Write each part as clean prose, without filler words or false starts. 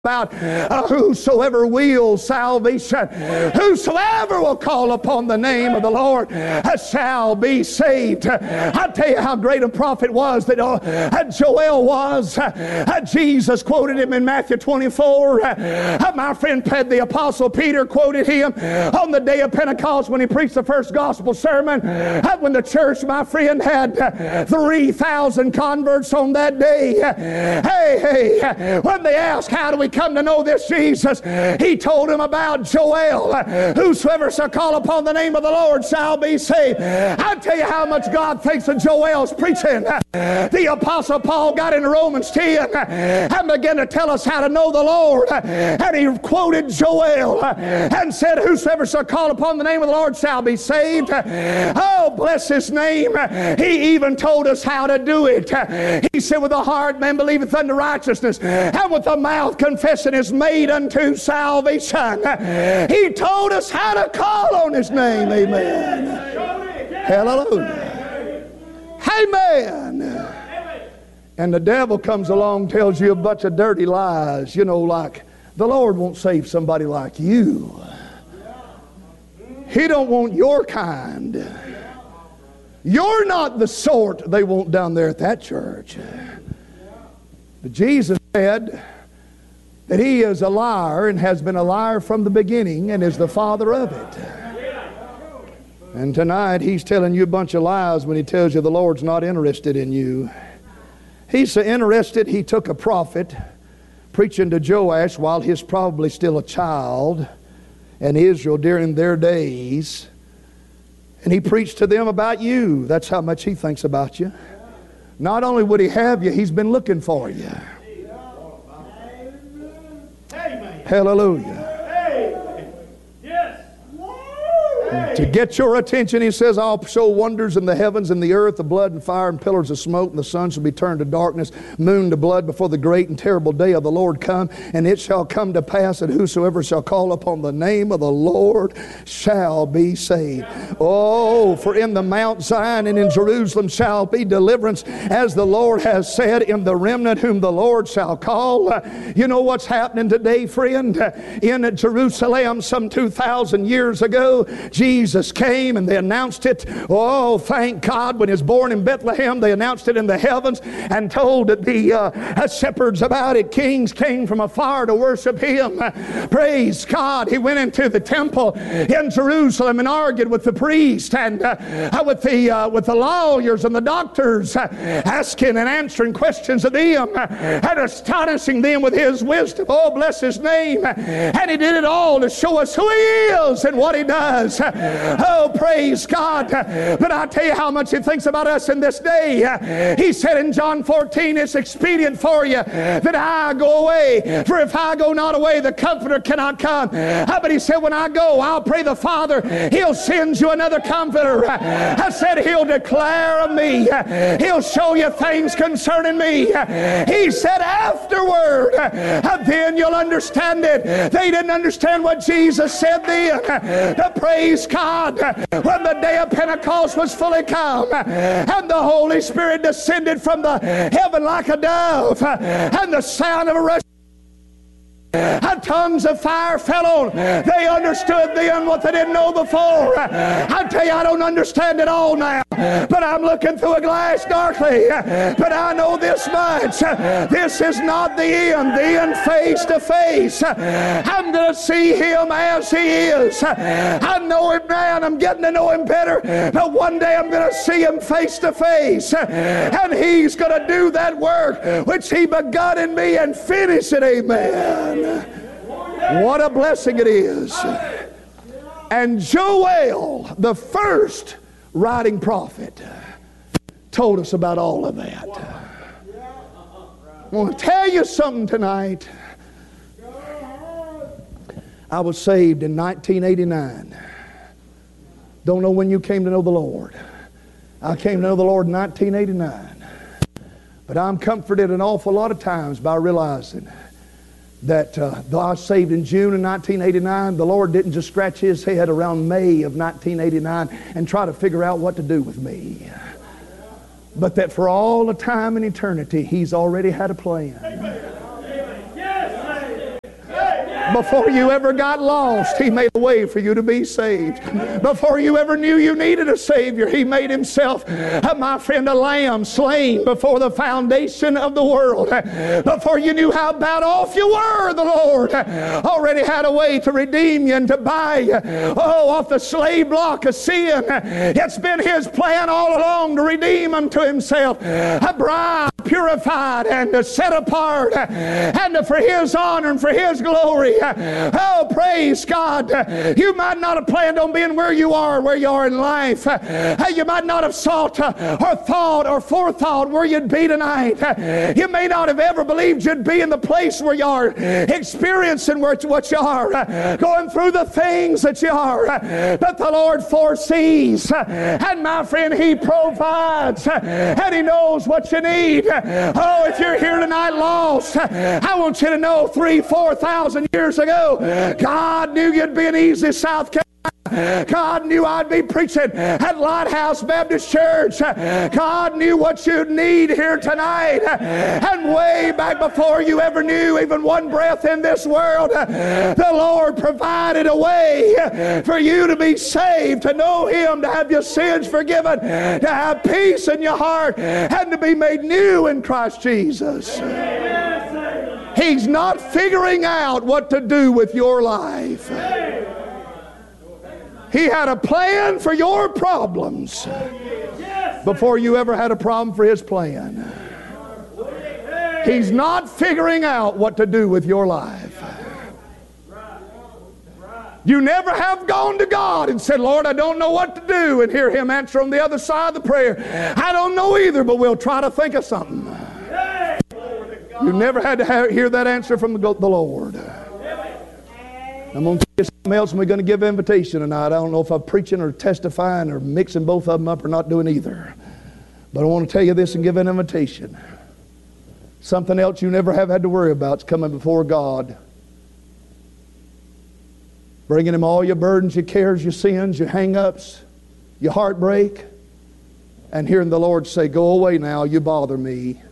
about whosoever will salvation, whosoever will call upon the name of the Lord shall be saved. I tell you how great a prophet was that Joel was. Jesus quoted him in Matthew 24. My friend the Apostle Peter quoted him on the day of Pentecost when he preached the first gospel sermon. When the church, my friend, had 3,000 converts on that day. When they asked, how do we come to know this Jesus? He told them about Joel. Whosoever shall call upon the name of the Lord shall be saved. I tell you how much God thinks of Joel's preaching. The Apostle Paul got into Romans 10 and began to tell us how to know the Lord. And he quoted Joel and said, whosoever shall call upon the name of the Lord shall be saved. Oh, bless his name. He even told us how to do it. He said, with the heart man believeth unto righteousness, and with the mouth confession is made unto salvation. He told us how to call on his name. Amen. Hallelujah. Amen. And the devil comes along, tells you a bunch of dirty lies, like the Lord won't save somebody like you. He don't want your kind. You're not the sort they want down there at that church. But Jesus said that he is a liar and has been a liar from the beginning and is the father of it. And tonight he's telling you a bunch of lies when he tells you the Lord's not interested in you. He's so interested, he took a prophet preaching to Joash while he's probably still a child in Israel during their days. And he preached to them about you. That's how much he thinks about you. Not only would he have you, he's been looking for you. Hallelujah. To get your attention, he says, I'll show wonders in the heavens and the earth, the blood and fire and pillars of smoke, and the sun shall be turned to darkness, moon to blood, before the great and terrible day of the Lord come. And it shall come to pass that whosoever shall call upon the name of the Lord shall be saved. Oh, for in the Mount Zion and in Jerusalem shall be deliverance, as the Lord has said, in the remnant whom the Lord shall call. You know what's happening today, friend? In Jerusalem some 2,000 years ago, Jesus came and they announced it. Oh, thank God, when he was born in Bethlehem, they announced it in the heavens and told the shepherds about it. Kings came from afar to worship him. Praise God. He went into the temple in Jerusalem and argued with the priest and with the lawyers and the doctors, asking and answering questions of them and astonishing them with his wisdom. Oh, bless his name. And he did it all to show us who he is and what he does. Oh, praise God. But I tell you how much he thinks about us in this day. He said in John 14, it's expedient for you that I go away. For if I go not away, the Comforter cannot come. But he said, when I go, I'll pray the Father. He'll send you another Comforter. I said, he'll declare of me. He'll show you things concerning me. He said, afterward, then you'll understand it. They didn't understand what Jesus said then. The praise God, when the day of Pentecost was fully come and the Holy Spirit descended from the heaven like a dove and the sound of a rushing tongues of fire fell on. They understood then what they didn't know before. I tell you, I don't understand it all now, but I'm looking through a glass darkly. But I know this much. This is not the end. The end face to face. I'm going to see him as he is. I know him now and I'm getting to know him better, but one day I'm going to see him face to face, and he's going to do that work which he begun in me and finish it. Amen. What a blessing it is. And Joel, the first writing prophet, told us about all of that. I want to tell you something tonight. I was saved in 1989. Don't know when you came to know the Lord. I came to know the Lord in 1989. But I'm comforted an awful lot of times by realizing that though I was saved in June of 1989, the Lord didn't just scratch his head around May of 1989 and try to figure out what to do with me. But that for all the time in eternity, he's already had a plan. Before you ever got lost, He made a way for you to be saved. Before you ever knew you needed a Savior, He made Himself, my friend, a lamb slain before the foundation of the world. Before you knew how bad off you were, the Lord already had a way to redeem you and to buy you, off the slave block of sin. It's been His plan all along to redeem unto Himself a bride purified and set apart and for His honor and for His glory. Oh, praise God. You might not have planned on being where you are in life. You might not have sought or thought or forethought where you'd be tonight. You may not have ever believed you'd be in the place where you are, experiencing what you are, going through the things that you are. But the Lord foresees, and my friend, He provides, and He knows what you need. Oh, if you're here tonight lost, I want you to know 3,000-4,000 years ago, God knew you'd be in Easley, South Carolina. God knew I'd be preaching at Lighthouse Baptist Church. God knew what you'd need here tonight. And way back before you ever knew even one breath in this world, the Lord provided a way for you to be saved, to know Him, to have your sins forgiven, to have peace in your heart, and to be made new in Christ Jesus. He's not figuring out what to do with your life. He had a plan for your problems before you ever had a problem for His plan. He's not figuring out what to do with your life. You never have gone to God and said, Lord, I don't know what to do, and hear Him answer on the other side of the prayer. I don't know either, but we'll try to think of something. You never had to hear that answer from the Lord. I'm going to tell you something else, and we're going to give invitation tonight. I don't know if I'm preaching or testifying or mixing both of them up or not doing either. But I want to tell you this and give an invitation. Something else you never have had to worry about is coming before God. Bringing Him all your burdens, your cares, your sins, your hang-ups, your heartbreak, and hearing the Lord say, go away now, you bother me.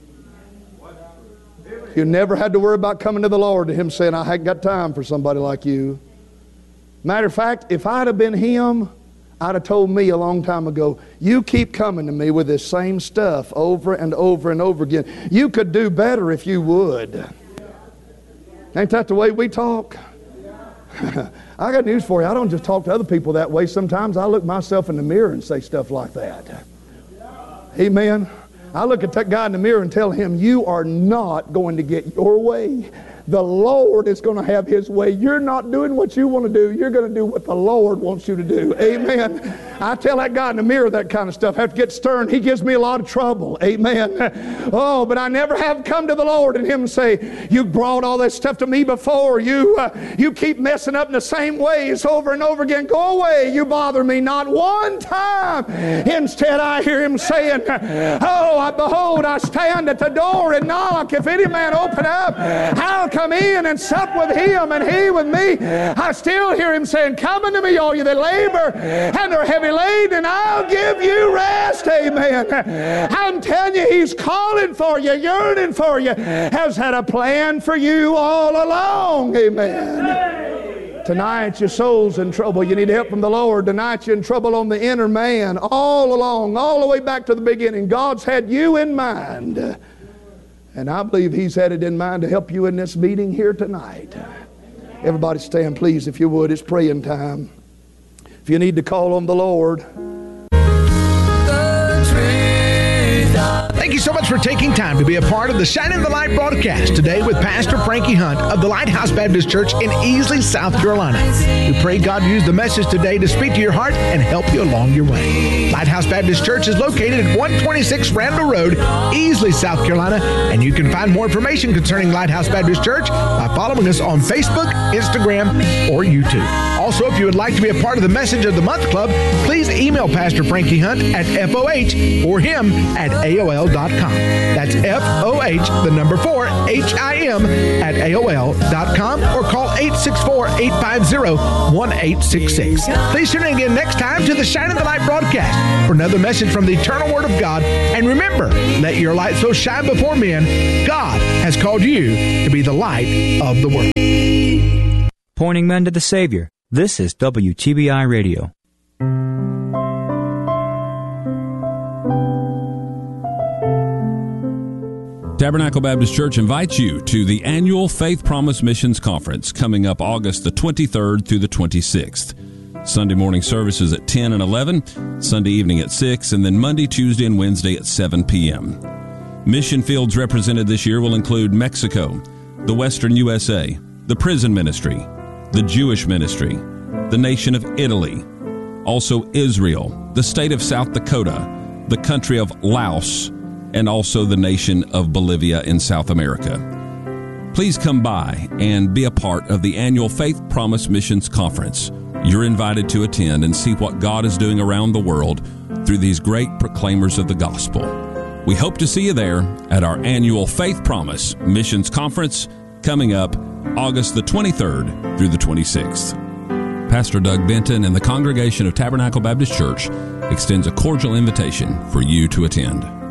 You never had to worry about coming to the Lord and Him saying, I haven't got time for somebody like you. Matter of fact, if I'd have been Him, I'd have told me a long time ago, you keep coming to me with this same stuff over and over and over again. You could do better if you would. Ain't that the way we talk? I got news for you. I don't just talk to other people that way. Sometimes I look myself in the mirror and say stuff like that. Amen. I look at that guy in the mirror and tell him, you are not going to get your way. The Lord is going to have His way. You're not doing what you want to do. You're going to do what the Lord wants you to do. Amen. I tell that guy in the mirror that kind of stuff. I have to get stern. He gives me a lot of trouble. Amen. Oh, but I never have come to the Lord and Him say, you brought all this stuff to me before. You keep messing up in the same ways over and over again. Go away. You bother me not one time. Instead, I hear Him saying, behold, I stand at the door and knock. If any man open up, I'll come in and sup with Him and He with me. I still hear Him saying, come unto me, all you that labor and are heavy laden, and I'll give you rest. Amen. I'm telling you, He's calling for you, yearning for you, has had a plan for you all along. Amen. Tonight your soul's in trouble. You need help from the Lord. Tonight you're in trouble on the inner man. All along, all the way back to the beginning, God's had you in mind. And I believe He's had it in mind to help you in this meeting here tonight. Everybody stand, please, if you would. It's praying time. If you need to call on the Lord. Thank you so much for taking time to be a part of the Shining the Light broadcast today with Pastor Frankie Hunt of the Lighthouse Baptist Church in Easley, South Carolina. We pray God used the message today to speak to your heart and help you along your way. Lighthouse Baptist Church is located at 126 Randall Road, Easley, South Carolina, and you can find more information concerning Lighthouse Baptist Church by following us on Facebook, Instagram, or YouTube. Also, if you would like to be a part of the Message of the Month Club, please email Pastor Frankie Hunt at FOH or him at AOL.com. That's FOH, the number 4, HIM at AOL.com, or call 864-850-1866. Please tune in again next time to the Shining the Light broadcast for another message from the eternal Word of God. And remember, let your light so shine before men, God has called you to be the light of the world. pointing men to the Savior. This is WTBI Radio. Tabernacle Baptist Church invites you to the annual Faith Promise Missions Conference coming up August the 23rd through the 26th. Sunday morning services at 10 and 11, Sunday evening at 6, and then Monday, Tuesday, and Wednesday at 7 p.m. Mission fields represented this year will include Mexico, the Western USA, the prison ministry, the Jewish ministry, the nation of Italy, also Israel, the state of South Dakota, the country of Laos, and also the nation of Bolivia in South America. Please come by and be a part of the annual Faith Promise Missions Conference. You're invited to attend and see what God is doing around the world through these great proclaimers of the gospel. We hope to see you there at our annual Faith Promise Missions Conference coming up August the 23rd through the 26th. Pastor Doug Benton and the congregation of Tabernacle Baptist Church extends a cordial invitation for you to attend.